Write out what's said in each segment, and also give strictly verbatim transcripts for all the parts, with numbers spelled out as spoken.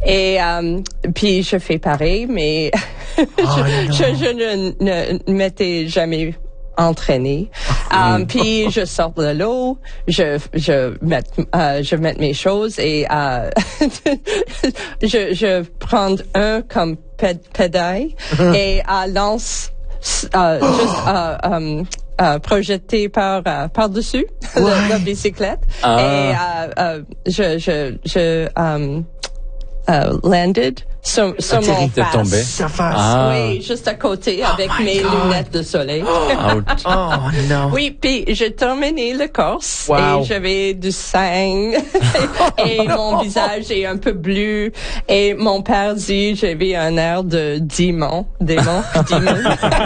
Et euh, puis je fais pareil, mais oh, je, je, je ne, ne m'étais jamais entraînée. Um, puis je sors de l'eau, je je mets euh, je mets mes choses et euh, je je prends un comme péd- pédale et euh, lance euh, oh. juste euh, um, euh, projeté par euh, par dessus ouais. la, la bicyclette ah. et euh, euh, je je je um, uh, landed sur, sur mon face. Sa face. Ah. Oui, juste à côté avec oh mes God. lunettes de soleil. Oh, oh non. Oui, puis j'ai terminé le course wow. et j'avais du sang et mon visage est un peu bleu et mon père dit j'avais un air de démon, démon, démon.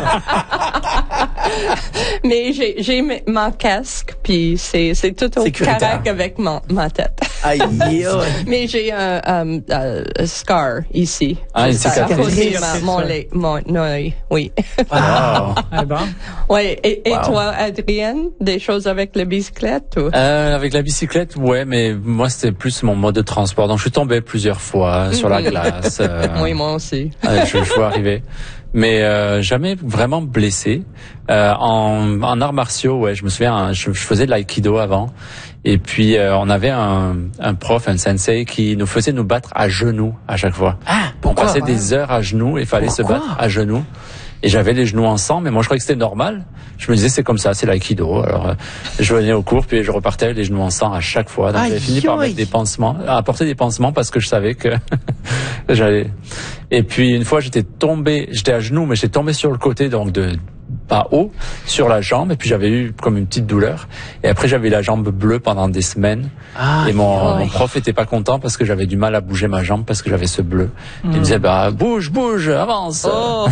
Mais j'ai j'ai mon casque puis c'est c'est tout au correct avec mon ma tête. Aïe. Mais j'ai un um, uh, scar ici. Ah, c'est ça. Mon lait, mon œil, oui. Wow. Ah bon? Ouais. Et, et wow. toi, Adrienne, des choses avec la bicyclette ou? Euh, avec la bicyclette, ouais, mais moi c'était plus mon mode de transport. Donc je suis tombé plusieurs fois sur la glace. Euh, oui, moi aussi. euh, je, je vois arriver. Mais euh, jamais vraiment blessé. Euh, en, en arts martiaux, ouais, je me souviens, je, je faisais de l'aïkido avant. Et puis euh, on avait un, un prof, un sensei, qui nous faisait nous battre à genoux à chaque fois. Ah, on passait hein? des heures à genoux et il fallait pourquoi? se battre à genoux. Et j'avais les genoux en sang, mais moi je croyais que c'était normal. Je me disais c'est comme ça, c'est l'aïkido. Alors euh, je venais au cours puis je repartais avec les genoux en sang à chaque fois. Donc j'ai fini par mettre des pansements, apporter des pansements parce que je savais que j'allais. Et puis une fois j'étais tombé, j'étais à genoux, mais j'étais tombé sur le côté donc de pas haut sur la jambe et puis j'avais eu comme une petite douleur et après j'avais la jambe bleue pendant des semaines ah, et mon, mon prof était pas content parce que j'avais du mal à bouger ma jambe parce que j'avais ce bleu. Mm. Il me disait bah bouge bouge avance. Oh.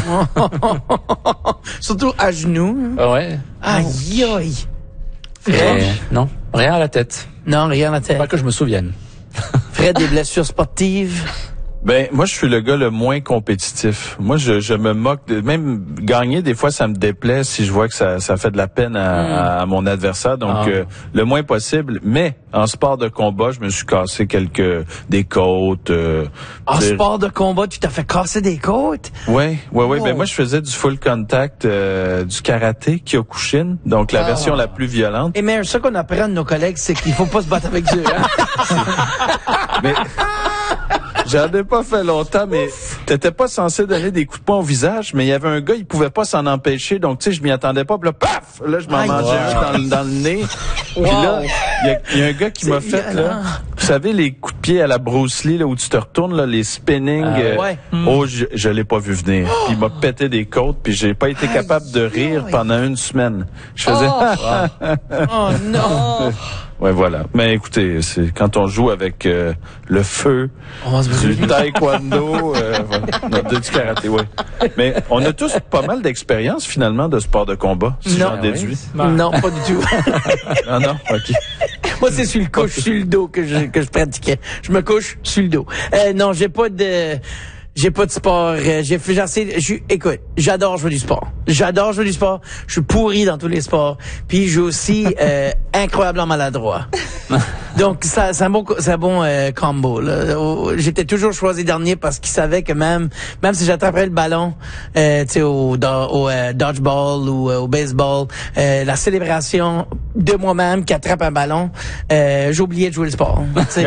Surtout à genoux. Ouais. Aïe aïe. Et non, rien à la tête. Non, rien à la tête. Pas que je me souvienne. Fred, des blessures sportives. Ben moi je suis le gars le moins compétitif. Moi je, je me moque de, même gagner des fois ça me déplaît si je vois que ça ça fait de la peine à, mm. à, à mon adversaire donc ah. euh, le moins possible. Mais en sport de combat je me suis cassé quelques des côtes. Euh, en sport de combat tu t'as fait casser des côtes? Oui oui oui. Oh. Ben moi je faisais du full contact, euh, du karaté Kyokushin donc la ah. version la plus violente. Et mais ça qu'on apprend de nos collègues c'est qu'il faut pas se battre avec Dieu. Hein? Mais j'en ai pas fait longtemps, mais t'étais pas censé donner des coups de poing au visage, mais il y avait un gars, il pouvait pas s'en empêcher, donc tu sais, je m'y attendais pas, puis là, paf! Là, je m'en Aïe, mangeais wow. un dans, le, dans le nez. Wow. Puis là, il y, y a un gars qui c'est m'a fait, violent. là, vous savez, les coups de pied à la Bruce Lee, là, où tu te retournes, là, les spinning, ah, euh, ouais. oh, je, je l'ai pas vu venir. Puis il m'a pété des côtes, puis j'ai pas été capable de rire pendant une semaine. Je faisais... Oh, oh non! Ouais, voilà. Mais écoutez, c'est quand on joue avec euh, le feu, on du taekwondo, euh, voilà. non, du karaté, ouais. Mais on a tous pas mal d'expérience finalement de sport de combat, si non, j'en déduis. Oui. Non, pas du tout. non, non, ok. Moi, c'est sur le couche, sur le dos que je que je pratiquais. Je me couche sur le dos. Euh, non, j'ai pas de. J'ai pas de sport. Euh, j'ai fait, j'essaie. Je, écoute, j'adore jouer du sport. J'adore jouer du sport. Je suis pourri dans tous les sports. Puis je suis aussi euh, incroyablement maladroit. Donc ça, c'est un bon, c'est un bon euh, combo. Là. J'étais toujours choisi dernier parce qu'ils savaient que même, même si j'attraperais le ballon, euh, tu sais, au, do, au euh, dodgeball ou euh, au baseball, euh, la célébration de moi-même qui attrape un ballon, euh, j'ai oublié de jouer le sport.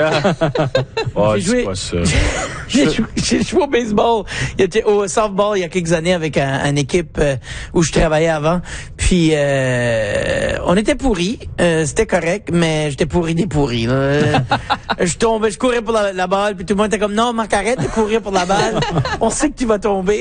oh, j'ai joué. Pas ça. j'ai, joué, j'ai joué au baseball, il était au softball il y a quelques années avec un, une équipe euh, où je travaillais avant. Puis euh, on était pourris, euh, c'était correct, mais j'étais pourri des pourris. Euh, je tombais, je courais pour la, la balle, puis tout le monde était comme non, Marc, arrête de courir pour la balle. On sait que tu vas tomber.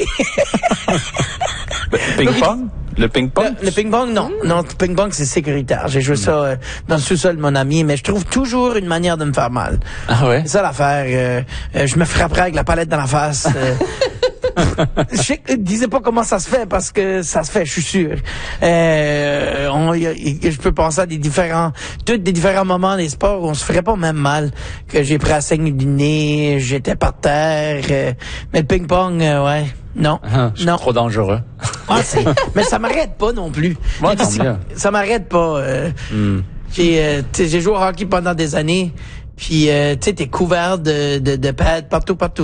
Ping-pong? Le ping-pong? Le, le ping-pong, non. Non, le ping-pong, c'est sécuritaire. J'ai joué ça euh, dans le sous-sol de mon ami, mais je trouve toujours une manière de me faire mal. Ah ouais? C'est ça l'affaire. Euh, euh, je me frapperais avec la palette dans la face. Euh, je ne disais pas comment ça se fait parce que ça se fait, je suis sûr. Euh, on, y a, y, je peux penser à des différents, tous des différents moments des sports où on se ferait pas même mal, que j'ai pris la saigne du nez, j'étais par terre. Euh, mais le ping-pong, euh, ouais. Non, ah, je suis non. trop dangereux. Ah, c'est, mais ça m'arrête pas non plus. Moi, tant mieux. Ça m'arrête pas. Euh, mm. J'ai, euh, j'ai joué au hockey pendant des années, puis euh, tu sais, t'es couvert de, de, de pads partout, partout.